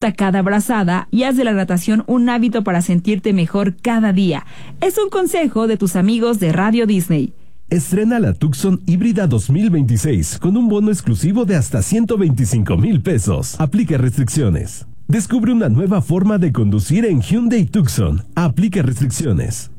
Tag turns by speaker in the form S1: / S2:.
S1: Disfruta cada brazada y haz de la natación un hábito para sentirte mejor cada día. Es un consejo de tus amigos de Radio Disney.
S2: Estrena la Tucson híbrida 2026 con un bono exclusivo de hasta 125,000 pesos. Aplica restricciones. Descubre una nueva forma de conducir en Hyundai Tucson. Aplica restricciones.